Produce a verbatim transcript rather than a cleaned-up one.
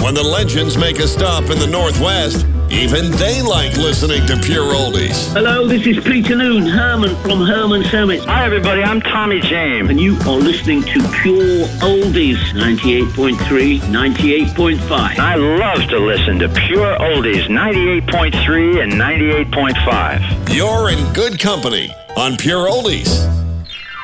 When the legends make a stop in the Northwest, even they like listening to Pure Oldies. Hello, this is Peter Noon, Herman from Herman Summit. Hi, everybody. I'm Tommy James. And you are listening to Pure Oldies, ninety-eight point three, ninety-eight point five. I love to listen to Pure Oldies, ninety-eight point three and ninety-eight point five. You're in good company on Pure Oldies.